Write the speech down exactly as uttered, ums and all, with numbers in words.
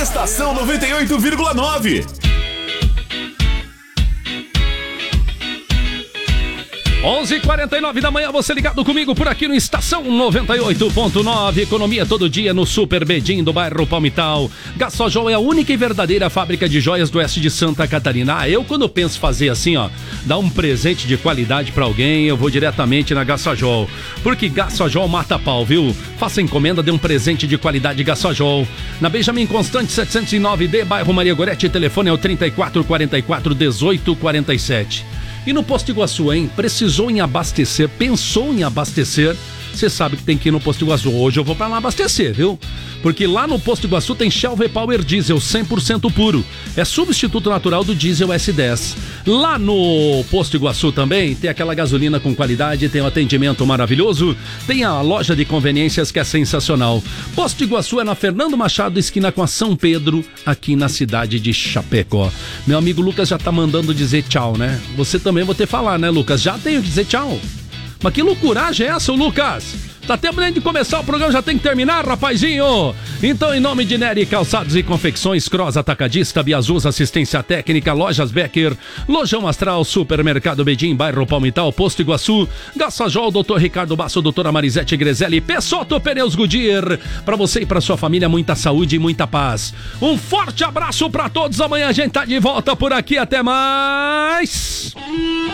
Estação noventa e oito vírgula nove. onze e quarenta e nove da manhã, você ligado comigo por aqui no Estação noventa e oito ponto nove. Economia todo dia no Super Bedim do bairro Palmital. Gassojol é a única e verdadeira fábrica de joias do oeste de Santa Catarina. Ah, eu quando penso fazer assim, ó, dar um presente de qualidade pra alguém, eu vou diretamente na Gassojol. Porque Gassojol mata pau, viu? Faça encomenda de um presente de qualidade Gassojol. Na Benjamin Constante setecentos e nove D, bairro Maria Gorete, telefone é o trinta e quatro quarenta e quatro dezoito quarenta e sete. E no Posto Iguaçu, hein? Precisou em abastecer, pensou em abastecer, você sabe que tem que ir no Posto Iguaçu. Hoje eu vou pra lá abastecer, viu? Porque lá no Posto Iguaçu tem Shell V-Power Diesel cem por cento puro. É substituto natural do diesel S dez. Lá no Posto Iguaçu também tem aquela gasolina com qualidade, tem um atendimento maravilhoso, tem a loja de conveniências que é sensacional. Posto Iguaçu é na Fernando Machado, esquina com a São Pedro, aqui na cidade de Chapecó. Meu amigo Lucas já tá mandando dizer tchau, né? Você também vou ter que falar, né, Lucas? Já tenho que dizer tchau. Mas que loucuragem é essa, Lucas? Tá tempo nem de começar o programa, já tem que terminar, rapazinho. Então, em nome de Nery Calçados e Confecções, Cross Atacadista, Biazuz Assistência Técnica, Lojas Becker, Lojão Astral, Supermercado Bedim, bairro Palmital, Posto Iguaçu, Gassojol, doutor Ricardo Basso, doutora Marisete Grezelli, Pessoto Pneus Goodyear. Pra você e pra sua família, muita saúde e muita paz. Um forte abraço pra todos. Amanhã a gente tá de volta por aqui. Até mais.